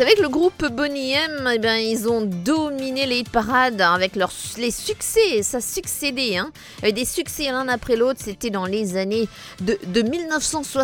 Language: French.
savez que le groupe Boney M, eh ben, ils ont dominé les hit parades avec les succès, ça succédait, hein. Des succès l'un après l'autre, c'était dans les années de 1960